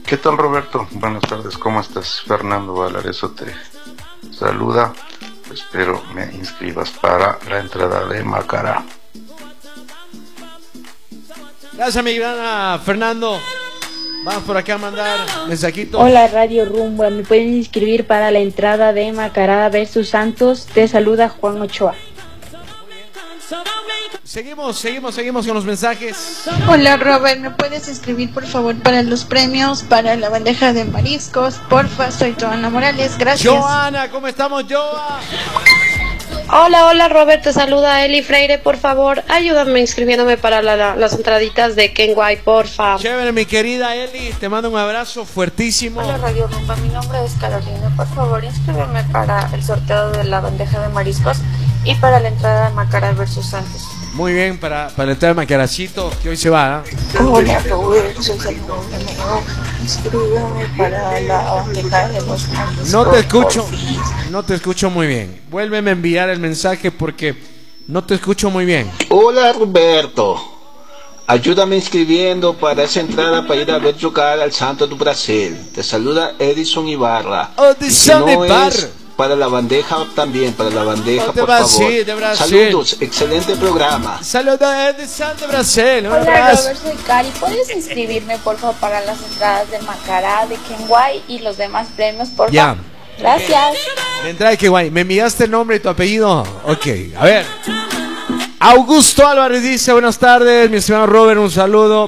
¿Qué tal, Roberto? Buenas tardes, ¿cómo estás? Fernando Valareso te saluda. Espero me inscribas para la entrada de Macará. Gracias, mi gran Fernando. Vamos por acá a mandar mensajitos. Hola, Radio Rumba. ¿Me pueden inscribir para la entrada de Macará versus Santos? Te saluda Juan Ochoa. Seguimos con los mensajes. Hola, Robert, ¿me puedes inscribir por favor para los premios, para la bandeja de mariscos? Porfa, soy Joana Morales, gracias. Joana, ¿cómo estamos, Joa? Hola, Robert, te saluda Eli Freire, por favor, ayúdame inscribiéndome para las entraditas de Kenway, porfa. Chévere, mi querida Eli, te mando un abrazo fuertísimo. Hola, Radio Rumba, mi nombre es Carolina, por favor, inscríbeme para el sorteo de la bandeja de mariscos y para la entrada de Macará versus Santos. Muy bien, para la entrada de Macaracito, que hoy se va, ¿eh? Hola, Robert, soy Salomón Romeo, inscríbeme para la bandeja de los mariscos. No te escucho muy bien. Vuélveme a enviar el mensaje porque no te escucho muy bien. Hola, Roberto. Ayúdame inscribiendo para esa entrada para ir a ver jugar al Santos do Brasil. Te saluda Edison Ibarra. Edison Ibarra. Para la bandeja también, por favor. Brasil, de Brasil. Saludos, excelente programa. Saludos Edison de Brasil. Hola, Robert, soy Cari. ¿Puedes inscribirme, por favor, para las entradas de Macará, de Kenway y los demás premios, por favor? Ya. Gracias. La entrada de Kenway. ¿Me enviaste el nombre y tu apellido? Ok, a ver. Augusto Álvarez dice, buenas tardes, mi estimado Robert, un saludo.